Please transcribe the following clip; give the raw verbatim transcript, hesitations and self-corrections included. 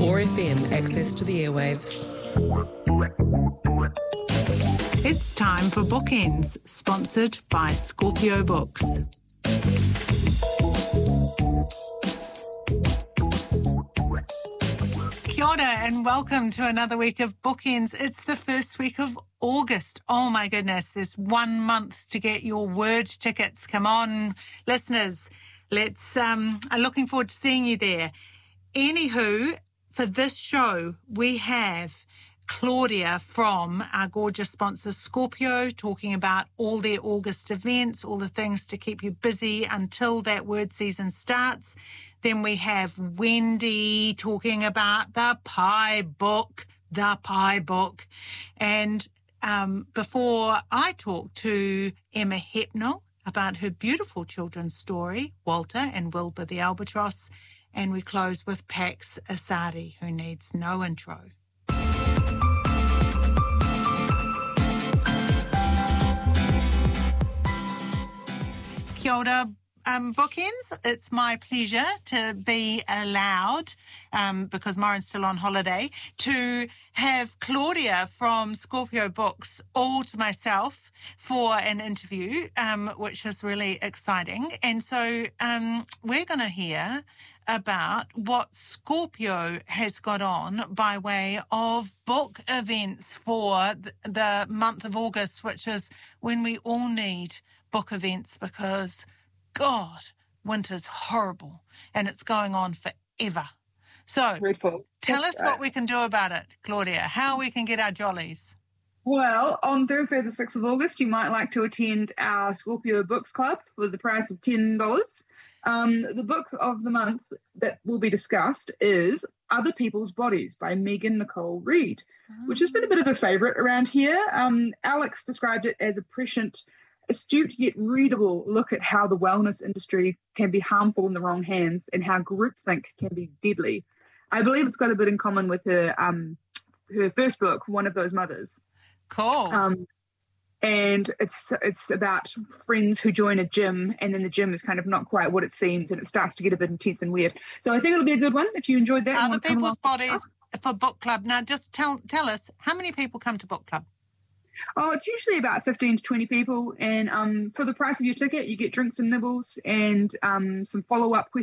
four F M access to the airwaves. It's time for Bookends, sponsored by Scorpio Books. Kia ora and welcome to another week of Bookends. It's the first week of August. Oh my goodness, there's one month to get your word tickets. Come on, listeners. Let's, um, I'm looking forward to seeing you there. Anywho, for this show, we have Claudia from our gorgeous sponsor Scorpio talking about all their August events, all the things to keep you busy until that word season starts. Then we have Wendy talking about the pie book, the pie book. And um, before I talk to Emma Hepnell about her beautiful children's story, Walter and Wilbur the Albatross, and we close with Pax Asadi, who needs no intro. Kia ora, um, Bookends. It's my pleasure to be allowed, um, because Maureen's still on holiday, to have Claudia from Scorpio Books all to myself for an interview, um, which is really exciting. And so um, we're going to hear about what Scorpio has got on by way of book events for the month of August, which is when we all need book events because, God, winter's horrible and it's going on forever. So Dreadful. tell Yes, us what we can do about it, Claudia, how we can get our jollies. Well, on Thursday the sixth of August, you might like to attend our Scorpio Books Club for the price of ten dollars. Um, the book of the month that will be discussed is Other People's Bodies by Megan Nicole Reid, oh. which has been a bit of a favourite around here. Um, Alex described it as a prescient, astute yet readable look at how the wellness industry can be harmful in the wrong hands and how groupthink can be deadly. I believe it's got a bit in common with her um, her first book, One of Those Mothers. Cool. Um, and it's it's about friends who join a gym, and then the gym is kind of not quite what it seems, and it starts to get a bit intense and weird. So I think it'll be a good one if you enjoyed that. Other People's Bodies for book club. Now, just tell tell us, how many people come to book club? Oh, it's usually about fifteen to twenty people, and um, for the price of your ticket, you get drinks and nibbles and um, some follow-up questions